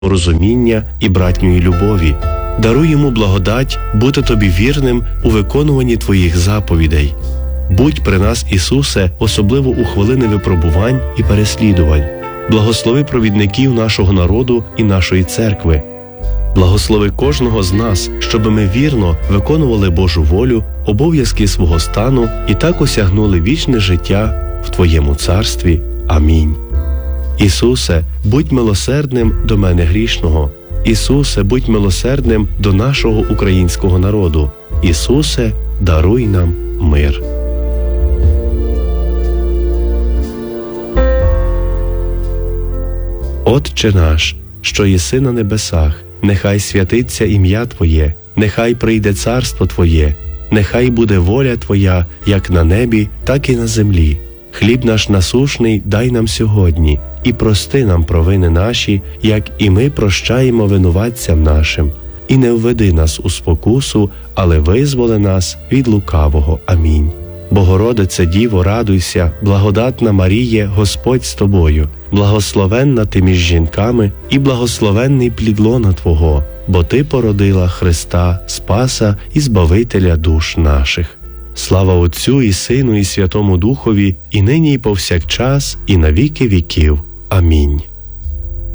розуміння і братньої любові. Даруй йому благодать бути тобі вірним у виконуванні твоїх заповідей. Будь при нас, Ісусе, особливо у хвилини випробувань і переслідувань. Благослови провідників нашого народу і нашої церкви. Благослови кожного з нас, щоб ми вірно виконували Божу волю, обов'язки свого стану і так осягнули вічне життя в Твоєму царстві. Амінь. Ісусе, будь милосердним до мене грішного. Ісусе, будь милосердним до нашого українського народу. Ісусе, даруй нам мир. Отче наш, що єси на небесах, нехай святиться ім'я Твоє, нехай прийде царство Твоє, нехай буде воля Твоя, як на небі, так і на землі. Хліб наш насушний дай нам сьогодні, і прости нам провини наші, як і ми прощаємо винуватцям нашим. І не введи нас у спокусу, але визволи нас від лукавого. Амінь. Богородице Діво, радуйся, благодатна Маріє, Господь з тобою, благословенна ти між жінками і благословенний плід лона Твого, бо Ти породила Христа, Спаса і Збавителя душ наших. Слава Отцю і Сину і Святому Духові, і нині і повсякчас, і на віки віків. Амінь.